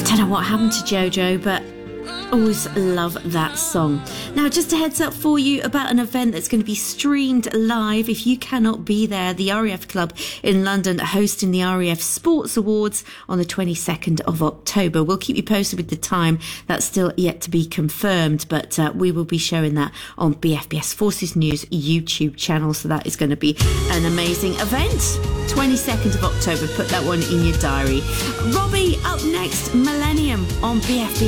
Don't know what happened to Jojo, but always love that song. Now, just a heads up for you about an event that's going to be streamed live. If you cannot be there, the RAF Club in London are hosting the RAF Sports Awards on the 22nd of October. We'll keep you posted with the time. That's still yet to be confirmed, but we will be showing that on BFBS Forces News YouTube channel. So that is going to be an amazing event. 22nd of October. Put that one in your diary. Robbie up next, Millennium on BFBS.